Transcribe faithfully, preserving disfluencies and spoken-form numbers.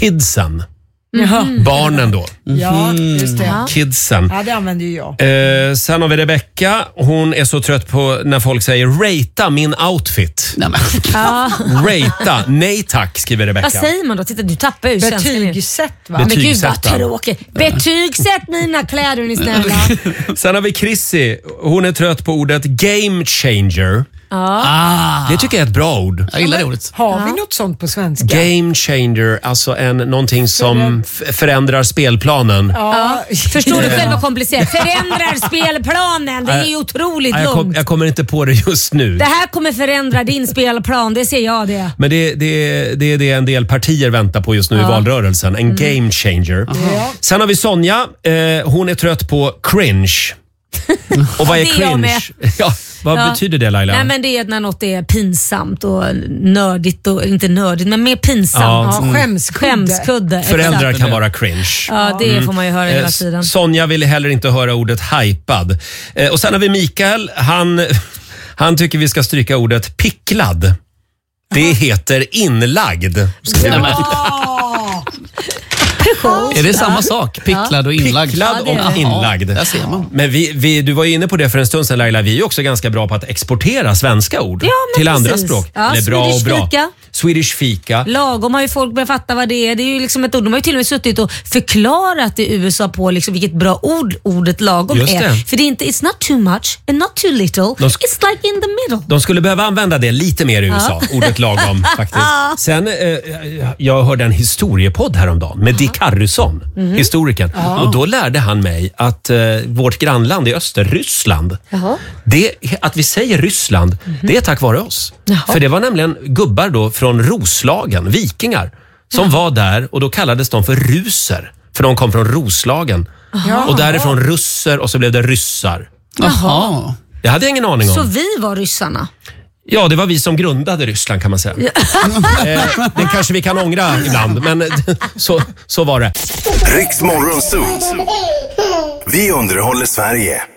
kidsen. Mm. Barnen då. Ja, just det. Kidsen. Ja, det använder ju jag. Eh, sen har vi Rebecca. Hon är så trött på när folk säger rata min outfit. Nej, men. Ja. Rata. Nej tack, skriver Rebecca. Vad säger man då? Titta, du tappar ju Betygsätt, va? Men gud vad Betygsätta. tråkigt. Betygsätt mina kläder, ni snälla. Sen har vi Chrissy. Hon är trött på ordet game changer. Ah, Det tycker jag är ett bra ord. jag gillar det ordet. Har vi något sånt på svenska? Game changer, alltså en, någonting som f- förändrar spelplanen. Ja. Förstår du själv vad komplicerat? Förändrar spelplanen. Det är ju otroligt Nej, jag, kom, långt. jag kommer inte på det just nu. Det här kommer förändra din spelplan, det ser jag det. Men det, det, det är det en del partier väntar på just nu i valrörelsen. En game changer. Ja. Sen har vi Sonja. Eh, hon är trött på cringe. Och vad är det är jag cringe? med. Ja, vad Ja. betyder det, Laila? Nej, men det är när något är pinsamt och nördigt och inte nördigt men mer pinsamt. Ja. Ja, skämskudde. Skämskudde. Föräldrar exakt. kan vara cringe. Ja, det får man ju höra Eh, hela tiden. Sonja ville heller inte höra ordet hypad. Eh, och sen har vi Mikael. Han, han tycker vi ska stryka ordet picklad. Det heter inlagd. Nej, men. Ja. Är det samma sak? Picklad och inlagd? Picklad Ja, det är och det. inlagd. Där ser man. Men vi, vi, du var ju inne på det för en stund sedan, Laila. Vi är ju också ganska bra på att exportera svenska ord Ja, men till andra precis. språk. Ja, Eller bra och Swedish bra. fika. Swedish fika. Lagom har ju folk börjat fatta vad det är. Det är ju liksom ett ord. De har ju till och med suttit och förklarat i U S A på liksom vilket bra ord ordet lagom Just är. det. För det är inte, it's not too much and not too little. De sk- It's like in the middle. De skulle behöva använda det lite mer i U S A, ordet lagom faktiskt. Sen, eh, jag hörde en historiepodd häromdagen med Dick Harrison, Mhm. historikern. Och då lärde han mig att eh, vårt grannland i öster, Ryssland, Jaha. det, att vi säger Ryssland, det är tack vare oss. Jaha. För det var nämligen gubbar då från Roslagen, vikingar, som var där och då kallades de för ruser. För de kom från Roslagen. Och därifrån russer och så blev det ryssar. Jaha. Det hade jag ingen aning om. Så vi var ryssarna. Ja, det var vi som grundade Ryssland kan man säga. eh, det kanske vi kan ångra ibland, men så, så var det. Riks Morgonzoo. Vi underhåller Sverige.